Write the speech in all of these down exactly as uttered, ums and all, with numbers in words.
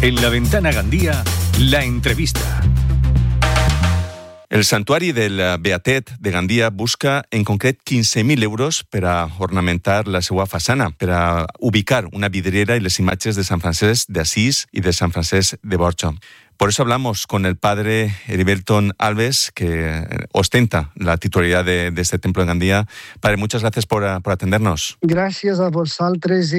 En La Ventana Gandía, la entrevista. El Santuari del Beatet de Gandia busca en concret quinze mil euros per a ornamentar la seva façana, per a ubicar una vidriera y las imatges de San Francesc de Asís y de San Francesc de Borja. Por eso hablamos con el padre Heriberton Alves, que ostenta la titularidad de, de este templo en Gandía. Padre, muchas gracias por, por atendernos. Gracias a vosotros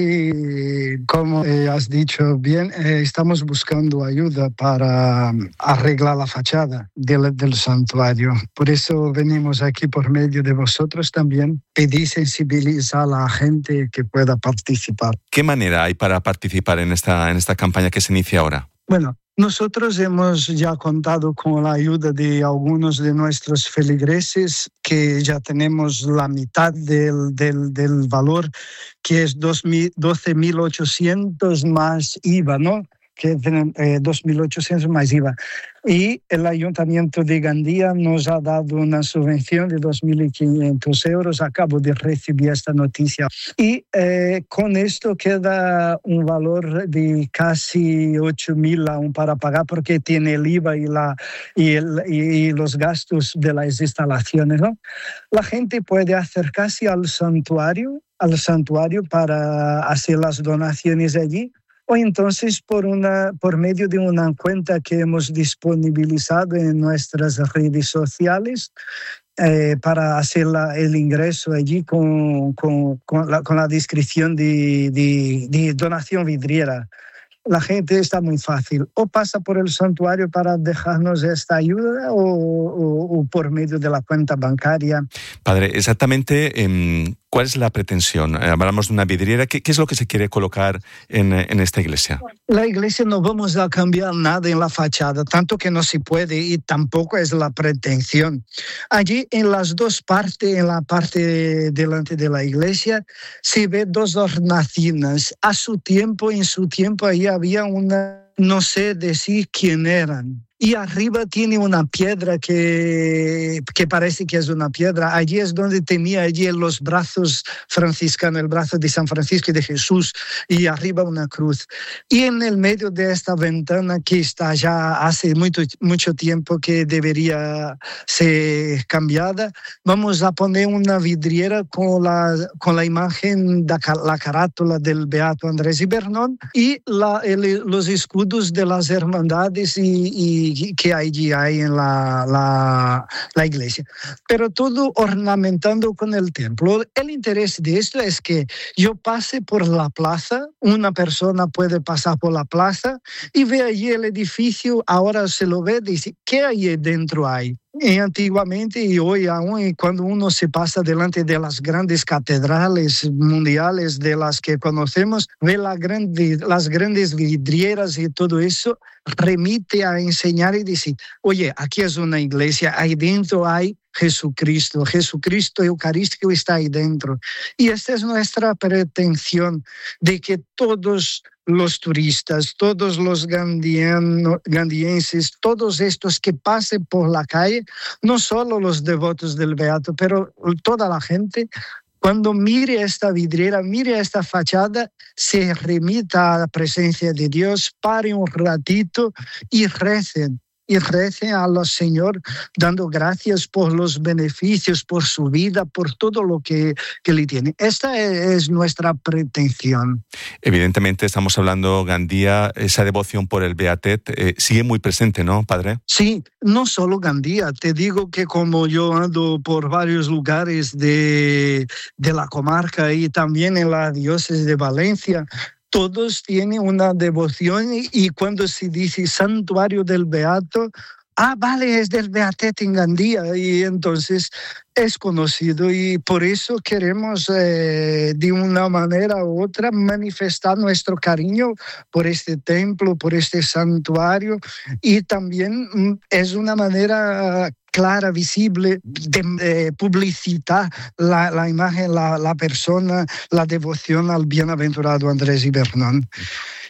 y, como eh, has dicho bien, eh, estamos buscando ayuda para arreglar la fachada del, del santuario. Por eso venimos aquí por medio de vosotros también, pedir sensibilizar a la gente que pueda participar. ¿Qué manera hay para participar en esta, en esta campaña que se inicia ahora? Bueno, nosotros hemos ya contado con la ayuda de algunos de nuestros feligreses, que ya tenemos la mitad del, del, del valor, que es doce mil ochocientos más I V A, ¿no? Que eh, dos mil ochocientos más I V A. Y el Ayuntamiento de Gandía nos ha dado una subvención de dos mil quinientos euros. Acabo de recibir esta noticia. Y eh, con esto queda un valor de casi ocho mil aún para pagar, porque tiene el I V A y, la, y, el, y los gastos de las instalaciones, ¿no? La gente puede acercarse al santuario, al santuario para hacer las donaciones allí, o entonces por, una, por medio de una cuenta que hemos disponibilizado en nuestras redes sociales eh, para hacer la, el ingreso allí con, con, con, la, con la descripción de, de, de donación vidriera. La gente está muy fácil, o pasa por el santuario para dejarnos esta ayuda o, o, o por medio de la cuenta bancaria. Padre, exactamente, eh, ¿cuál es la pretensión? Eh, hablamos de una vidriera, ¿qué, qué es lo que se quiere colocar en, en esta iglesia? La iglesia no vamos a cambiar nada en la fachada, tanto que no se puede y tampoco es la pretensión. Allí en las dos partes, en la parte delante de la iglesia, se ve dos hornacinas. A su tiempo, en su tiempo, ahí había una, no sé decir quién eran. Y arriba tiene una piedra que, que parece que es una piedra. Allí es donde tenía allí los brazos franciscanos, el brazo de San Francisco y de Jesús, y arriba una cruz. Y en el medio de esta ventana, que está ya hace mucho, mucho tiempo que debería ser cambiada, vamos a poner una vidriera con la, con la imagen de la carátula del Beato Andrés Ibernón y la, el, los escudos de las hermandades y, y que allí hay en la, la, la iglesia, pero todo ornamentando con el templo. El interés de esto es que yo pase por la plaza, una persona puede pasar por la plaza y ve allí el edificio, ahora se lo ve y dice, ¿qué hay dentro hay? Y antiguamente y hoy aún, cuando uno se pasa delante de las grandes catedrales mundiales de las que conocemos, ve la grande, las grandes vidrieras y todo eso, remite a enseñar y decir, oye, aquí es una iglesia, ahí dentro hay Jesucristo, Jesucristo eucarístico está ahí dentro. Y esta es nuestra pretensión, de que todos los turistas, todos los gandiano, gandienses, todos estos que pasen por la calle, no solo los devotos del Beato, pero toda la gente, cuando mire esta vidriera, mire esta fachada, se remita a la presencia de Dios, pare un ratito y recen. Y recen a los Señor dando gracias por los beneficios, por su vida, por todo lo que, que le tiene. Esta es nuestra pretensión. Evidentemente estamos hablando, Gandía, esa devoción por el Beatet eh, sigue muy presente, ¿no, padre? Sí, no solo Gandía. Te digo que como yo ando por varios lugares de, de la comarca y también en la diócesis de Valencia, todos tienen una devoción y, y cuando se dice santuario del Beato, ah, vale, es del Beatet en Gandía, y entonces es conocido, y por eso queremos eh, de una manera u otra manifestar nuestro cariño por este templo, por este santuario, y también mm, es una manera clara, visible, de, de publicitar la, la imagen, la, la persona, la devoción al bienaventurado Andrés Ibernón.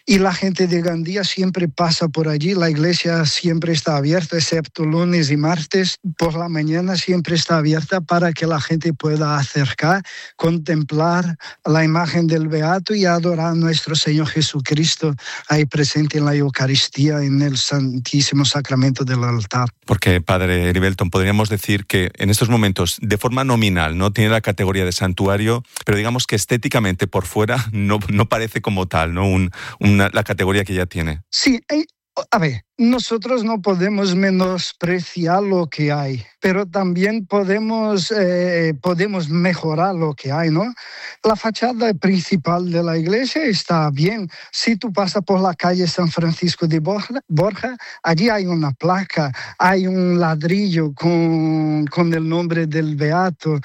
y la gente de Gandía siempre pasa por allí. La iglesia siempre está abierta, excepto lunes y martes. Por la mañana siempre está abierta para que la gente pueda acercar, contemplar la imagen del Beato y adorar a nuestro Señor Jesucristo ahí presente en la Eucaristía, en el Santísimo Sacramento del altar. Porque, Padre Heribelton, podríamos decir que en estos momentos, de forma nominal, no tiene la categoría de santuario, pero digamos que estéticamente por fuera no, no parece como tal, ¿no? Un, una, la categoría que ya tiene. Sí, hay, a ver, nosotros no podemos menospreciar lo que hay, pero también podemos, eh, podemos mejorar lo que hay, ¿no? La fachada principal de la iglesia está bien. Si tú pasas por la calle San Francisco de Borja, Borja allí hay una placa, hay un ladrillo con, con el nombre del Beato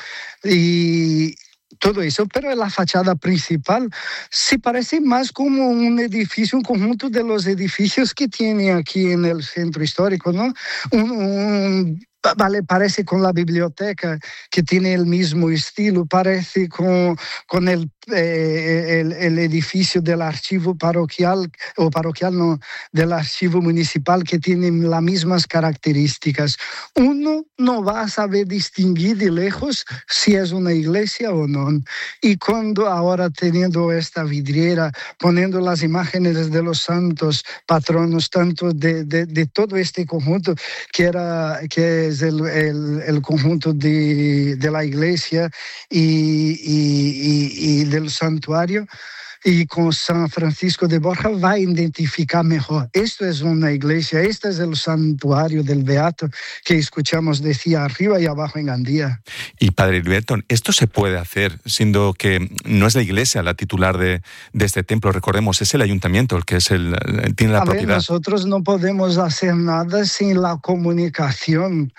y todo eso, pero la fachada principal se parece más como un edificio, un conjunto de los edificios que tiene aquí en el centro histórico, ¿no? Un, un, vale, parece con la biblioteca, que tiene el mismo estilo, parece con, con el, eh, el, el edificio del archivo parroquial, o parroquial no, del archivo municipal, que tiene las mismas características. Uno no va a saber distinguir de lejos si es una iglesia o no. Y cuando ahora teniendo esta vidriera, poniendo las imágenes de los santos patronos, tanto de, de, de todo este conjunto, que, era, que es el, el, el conjunto de, de la iglesia y, y, y, y del santuario, y con San Francisco de Borja va a identificar mejor. Esto es una iglesia, este es el santuario del Beato que escuchamos decir arriba y abajo en Gandía. Y Padre Heribelton, ¿esto se puede hacer siendo que no es la iglesia la titular de, de este templo? Recordemos, es el ayuntamiento el que es el, el tiene la a propiedad. Ver, nosotros no podemos hacer nada sin la comunicación,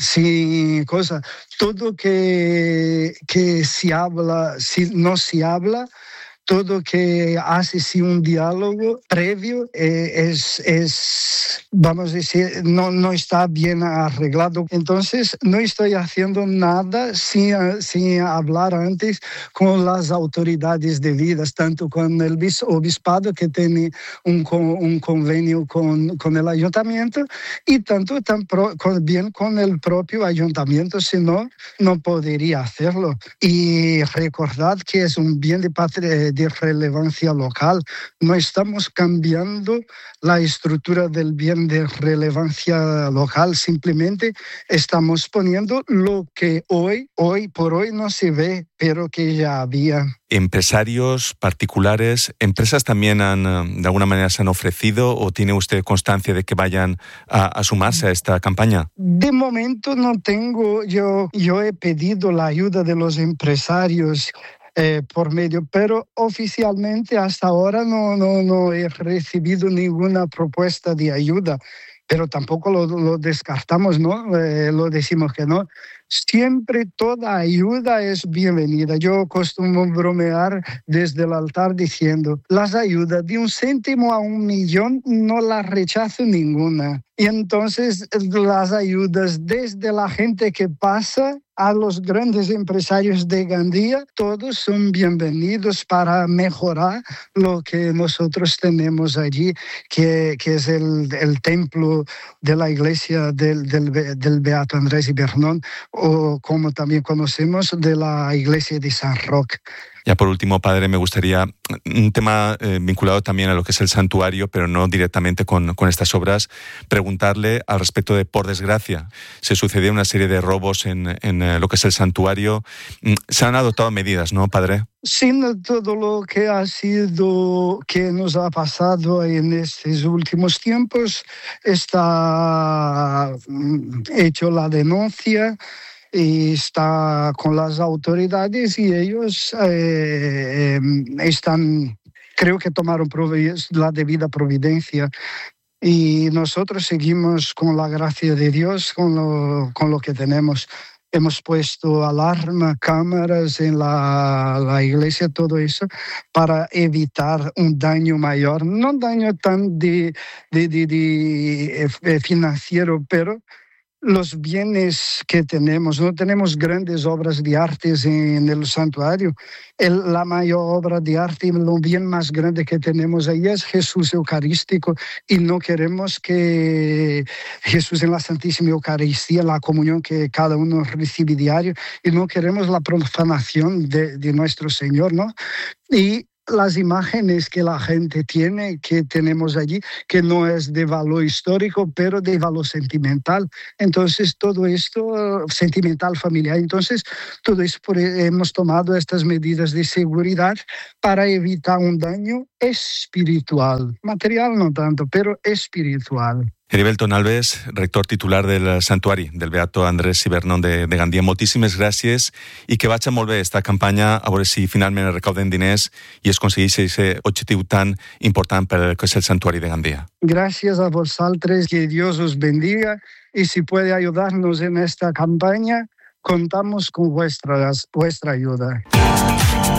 sin cosas. Todo que, que se habla, si no se habla, todo que hace sin un diálogo previo eh, es, es, vamos a decir, no, no está bien arreglado. Entonces, no estoy haciendo nada sin, sin hablar antes con las autoridades debidas, tanto con el obispado, que tiene un, un convenio con, con el ayuntamiento, y tanto tan pro, con, bien con el propio ayuntamiento, si no, no podría hacerlo. Y recordad que es un bien de patria, de relevancia local. No estamos cambiando la estructura del bien de relevancia local, simplemente estamos poniendo lo que hoy, hoy por hoy no se ve, pero que ya había. ¿Empresarios particulares, empresas también han, de alguna manera se han ofrecido, o tiene usted constancia de que vayan a, a sumarse a esta campaña? De momento no tengo, yo, yo he pedido la ayuda de los empresarios Eh, por medio, pero oficialmente hasta ahora no, no, no he recibido ninguna propuesta de ayuda, pero tampoco lo, lo descartamos, ¿no? Eh, lo decimos que no. Siempre toda ayuda es bienvenida. Yo costumo bromear desde el altar diciendo, las ayudas de un céntimo a un millón no las rechazo ninguna. Y entonces las ayudas desde la gente que pasa a los grandes empresarios de Gandía, todos son bienvenidos para mejorar lo que nosotros tenemos allí, que, que es el, el templo de la iglesia del, del, del Beato Andrés y Bernón, o como también conocemos, de la iglesia de San Roque. Ya por último, Padre, me gustaría un tema eh, vinculado también a lo que es el santuario, pero no directamente con, con estas obras, preguntarle al respecto de, por desgracia, se sucedió una serie de robos en, en eh, lo que es el santuario. Se han adoptado medidas, ¿no, Padre? Sin todo lo que ha sido, que nos ha pasado en estos últimos tiempos, está hecho la denuncia y está con las autoridades, y ellos eh, están, creo que tomaron la debida providencia, y nosotros seguimos con la gracia de Dios, con lo, con lo que tenemos. Hemos puesto alarma, cámaras en la, la iglesia, todo eso, para evitar un daño mayor. No un daño tan de, de, de, de, de financiero, pero los bienes que tenemos. No tenemos grandes obras de arte en el santuario. El, la mayor obra de arte, lo bien más grande que tenemos ahí es Jesús Eucarístico, y no queremos que Jesús en la Santísima Eucaristía, la comunión que cada uno recibe diario, y no queremos la profanación de, de nuestro Señor, ¿no? Y las imágenes que la gente tiene, que tenemos allí, que no es de valor histórico, pero de valor sentimental. Entonces, todo esto, sentimental, familiar, entonces, todo eso por, hemos tomado estas medidas de seguridad para evitar un daño espiritual. Material no tanto, pero espiritual. Heribelton Alves, rector titular del Santuari del Beato Andrés Cibernón de, de Gandia, moltíssimes gràcies i que vaig a molt bé esta campanya, a veure si finalment es recauden diners i es aconsegueix aquest objectiu tan important per que és el Santuari de Gandia. Gracias a vosotros, que Dios os bendiga, y si puede ayudarnos en esta campaña, contamos con vuestra, vuestra ayuda.